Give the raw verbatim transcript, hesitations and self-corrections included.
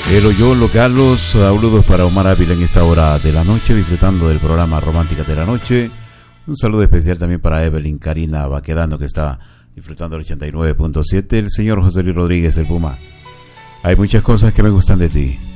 El Oyolo Carlos, saludos para Omar Ávila en esta hora de la noche, disfrutando del programa Romántica de la Noche. Un saludo especial también para Evelyn Karina Baquedano, que está disfrutando el ochenta y nueve punto siete. El señor José Luis Rodríguez, el Puma. Hay muchas cosas que me gustan de ti.